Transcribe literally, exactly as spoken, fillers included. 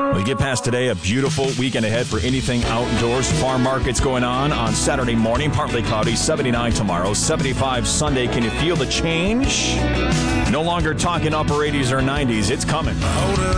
We get past today, a beautiful weekend ahead for anything outdoors. Farm markets going on on Saturday morning, partly cloudy, seventy-nine tomorrow, seventy-five Sunday. Can you feel the change? No longer talking upper eighties or nineties. It's coming.